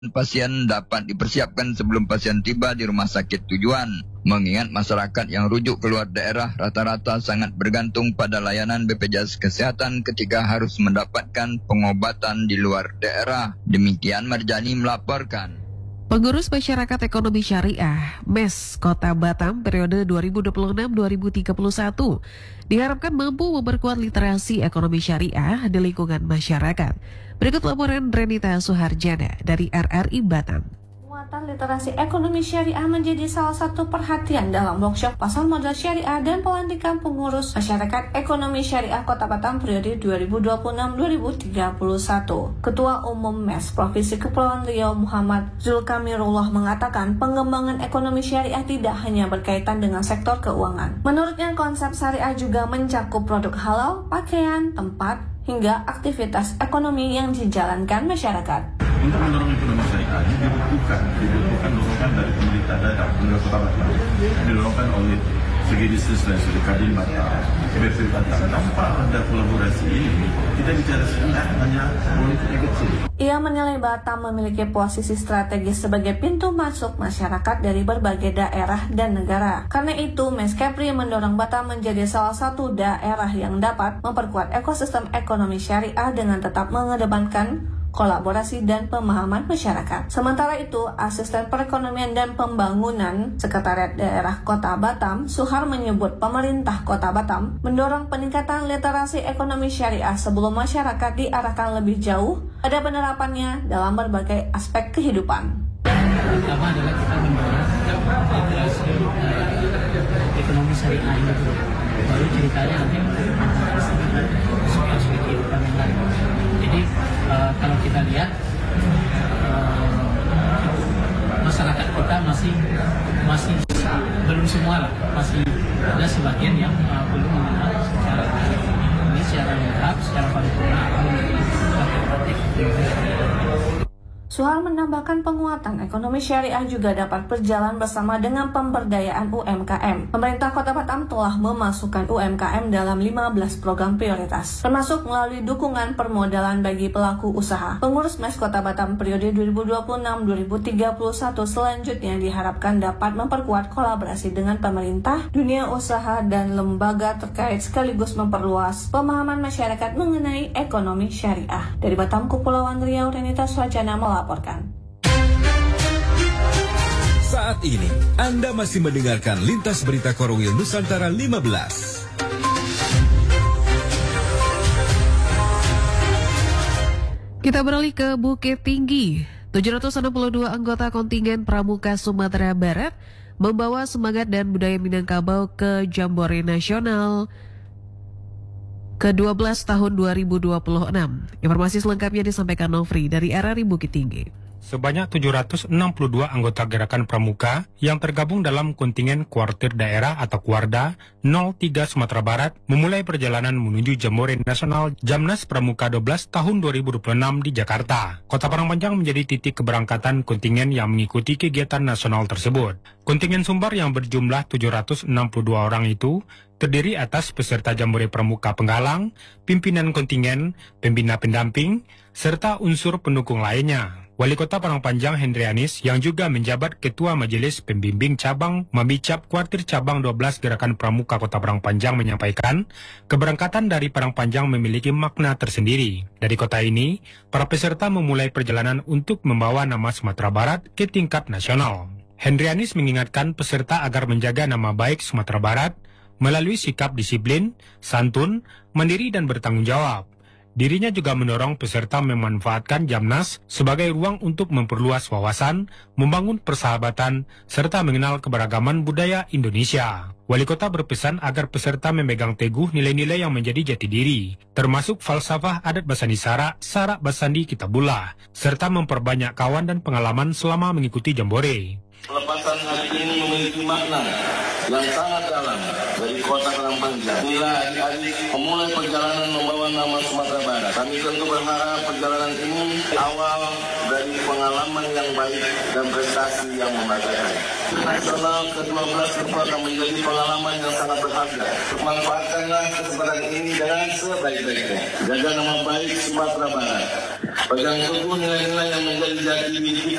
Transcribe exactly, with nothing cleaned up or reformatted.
pasien dapat dipersiapkan sebelum pasien tiba di rumah sakit tujuan. Mengingat masyarakat yang rujuk keluar daerah rata-rata sangat bergantung pada layanan B P J S Kesehatan ketika harus mendapatkan pengobatan di luar daerah. Demikian Marjani melaporkan. Pengurus Masyarakat Ekonomi Syariah M E S Kota Batam periode dua ribu dua puluh enam sampai dua ribu tiga puluh satu diharapkan mampu memperkuat literasi ekonomi syariah di lingkungan masyarakat. Berikut laporan Renita Suharjana dari R R I Batam. Penguatan literasi ekonomi syariah menjadi salah satu perhatian dalam workshop pasar modal syariah dan pelantikan pengurus Masyarakat Ekonomi Syariah Kota Batam periode dua ribu dua puluh enam sampai dua ribu tiga puluh satu. Ketua Umum M E S Provinsi Kepulauan Riau Muhammad Zulkamirullah mengatakan pengembangan ekonomi syariah tidak hanya berkaitan dengan sektor keuangan. Menurutnya konsep syariah juga mencakup produk halal, pakaian, tempat, hingga aktivitas ekonomi yang dijalankan masyarakat. Untuk mendorong ekonomi syariah ini dibutuhkan, dibutuhkan dorongan dari pemerintah daerah, pemerintah Kota Batam, didorongkan oleh segi bisnis dan segi Kadin Batam, B P Batam. Tanpa ada kolaborasi ini, kita bicara sebenarnya hanya politik kecil. Ia menilai Batam memiliki posisi strategis sebagai pintu masuk masyarakat dari berbagai daerah dan negara. Karena itu, Meskepri mendorong Batam menjadi salah satu daerah yang dapat memperkuat ekosistem ekonomi syariah dengan tetap mengedepankan kolaborasi dan pemahaman masyarakat. Sementara itu, Asisten Perekonomian dan Pembangunan Sekretariat Daerah Kota Batam, Suhar menyebut pemerintah Kota Batam mendorong peningkatan literasi ekonomi syariah sebelum masyarakat diarahkan lebih jauh pada penerapannya dalam berbagai aspek kehidupan. Pertama adalah kita mendorong literasi ekonomi syariah ini dulu. Baru ceritanya nanti aspek-aspek kehidupan yang lain. Jadi uh, kalau kita lihat uh, masyarakat kita masih masih belum semua lah, masih ada sebagian yang uh, belum mengenal secara ini secara lengkap, secara paripurna praktik-praktik. Suhar menambahkan penguatan ekonomi syariah juga dapat berjalan bersama dengan pemberdayaan U M K M. Pemerintah Kota Batam telah memasukkan U M K M dalam lima belas program prioritas, termasuk melalui dukungan permodalan bagi pelaku usaha. Pengurus M E S Kota Batam periode dua ribu dua puluh enam sampai dua ribu tiga puluh satu selanjutnya diharapkan dapat memperkuat kolaborasi dengan pemerintah, dunia usaha, dan lembaga terkait sekaligus memperluas pemahaman masyarakat mengenai ekonomi syariah. Dari Batam, Kepulauan Riau, Renita Suharjana melaporkan. Saat ini, Anda masih mendengarkan Lintas Berita Korwil Nusantara lima belas. Kita beralih ke Bukit Tinggi. tujuh ratus enam puluh dua anggota kontingen Pramuka Sumatera Barat membawa semangat dan budaya Minangkabau ke Jambore Nasional ke dua belas tahun dua ribu dua puluh enam. Informasi selengkapnya disampaikan Novri dari R R I Bukit Tinggi. Sebanyak tujuh ratus enam puluh dua anggota Gerakan Pramuka yang tergabung dalam kontingen Kuartir Daerah atau Kuarda nol tiga Sumatera Barat memulai perjalanan menuju Jambore Nasional Jamnas Pramuka dua belas tahun dua ribu dua puluh enam di Jakarta. Kota Parangpanjang menjadi titik keberangkatan kontingen yang mengikuti kegiatan nasional tersebut. Kontingen Sumbar yang berjumlah tujuh ratus enam puluh dua orang itu terdiri atas peserta Jambore Pramuka Penggalang, pimpinan kontingen, pembina pendamping, serta unsur pendukung lainnya. Wali Kota Parangpanjang Hendrianis yang juga menjabat Ketua Majelis Pembimbing Cabang Mamicap Kuartir Cabang dua belas Gerakan Pramuka Kota Parangpanjang menyampaikan, keberangkatan dari Parangpanjang memiliki makna tersendiri. Dari kota ini, para peserta memulai perjalanan untuk membawa nama Sumatera Barat ke tingkat nasional. Hendrianis mengingatkan peserta agar menjaga nama baik Sumatera Barat melalui sikap disiplin, santun, mandiri, dan bertanggung jawab. Dirinya juga mendorong peserta memanfaatkan Jamnas sebagai ruang untuk memperluas wawasan, membangun persahabatan, serta mengenal keberagaman budaya Indonesia. Wali Kota berpesan agar peserta memegang teguh nilai-nilai yang menjadi jati diri, termasuk falsafah adat Basandi Sara, Sara Basandi Kitabullah, serta memperbanyak kawan dan pengalaman selama mengikuti Jambore. Pelepasan hari ini memiliki makna yang sangat dalam dari Kota Parangpanjang. Inilah adik-adik memulai perjalanan membawa nama Sumatera Barat. Kami tentu berharap perjalanan ini awal dari menjadi pengalaman yang baik dan prestasi yang membanggakan. Nasional ke dua belas tentu akan menjadi pengalaman yang sangat berharga. Manfaatkanlah kesempatan ini dengan sebaik-baiknya. Jaga nama baik Sumatera Barat. Pegang teguh nilai-nilai yang menjadi jati diri